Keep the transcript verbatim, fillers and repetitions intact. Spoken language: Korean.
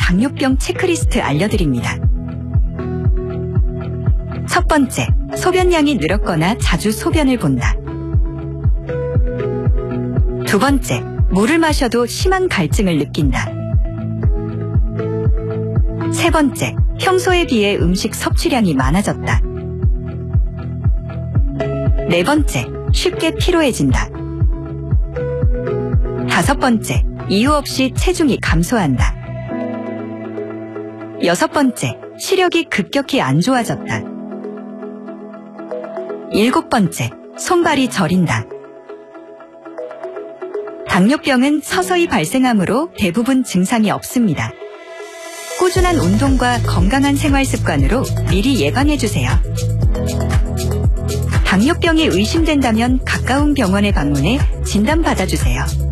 당뇨병 체크리스트 알려드립니다. 첫 번째, 소변량이 늘었거나 자주 소변을 본다. 두 번째, 물을 마셔도 심한 갈증을 느낀다. 세 번째, 평소에 비해 음식 섭취량이 많아졌다. 네 번째, 쉽게 피로해진다. 다섯 번째, 이유 없이 체중이 감소한다. 여섯 번째, 시력이 급격히 안 좋아졌다. 일곱 번째, 손발이 저린다. 당뇨병은 서서히 발생하므로 대부분 증상이 없습니다. 꾸준한 운동과 건강한 생활 습관으로 미리 예방해주세요. 당뇨병이 의심된다면 가까운 병원에 방문해 진단받아주세요.